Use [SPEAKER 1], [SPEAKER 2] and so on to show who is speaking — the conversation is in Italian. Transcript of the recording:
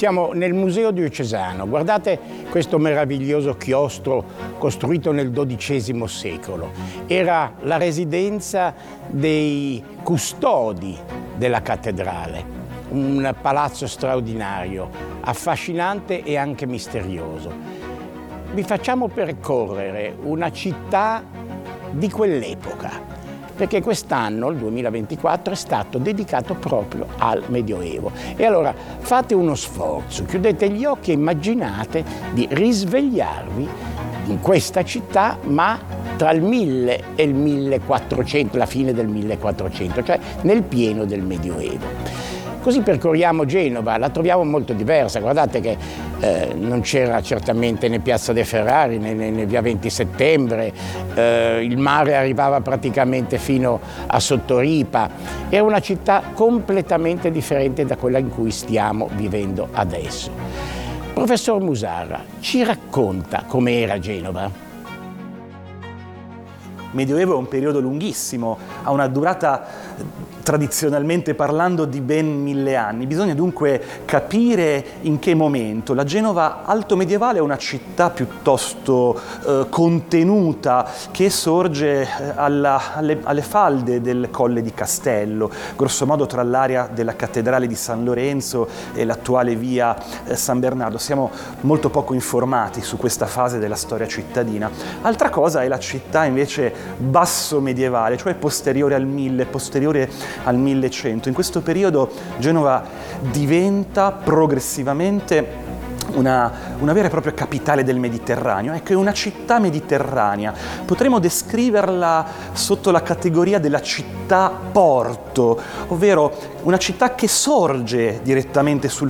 [SPEAKER 1] Siamo nel Museo Diocesano. Guardate questo meraviglioso chiostro costruito nel XII secolo. Era la residenza dei custodi della cattedrale. Un palazzo straordinario, affascinante e anche misterioso. Vi facciamo percorrere una città di quell'epoca, perché quest'anno, il 2024, è stato dedicato proprio al Medioevo. E allora fate uno sforzo, chiudete gli occhi e immaginate di risvegliarvi in questa città, ma tra il 1000 e il 1400, la fine del 1400, cioè nel pieno del Medioevo. Così percorriamo Genova, la troviamo molto diversa. Guardate che non c'era certamente né Piazza De Ferrari né via 20 Settembre, il mare arrivava praticamente fino a Sottoripa. Era una città completamente differente da quella in cui stiamo vivendo adesso. Professor Musara, ci racconta com'era Genova?
[SPEAKER 2] Medioevo è un periodo lunghissimo, ha una durata tradizionalmente parlando di ben 1000 anni. Bisogna dunque capire in che momento. La Genova alto medievale è una città piuttosto contenuta che sorge alle falde del Colle di Castello, grosso modo tra l'area della cattedrale di San Lorenzo e l'attuale via San Bernardo. Siamo molto poco informati su questa fase della storia cittadina. Altra cosa è la città invece basso medievale, cioè posteriore al 1000, posteriore al 1100. In questo periodo Genova diventa progressivamente una vera e propria capitale del Mediterraneo, ecco, è una città mediterranea. Potremmo descriverla sotto la categoria della città-porto, ovvero una città che sorge direttamente sul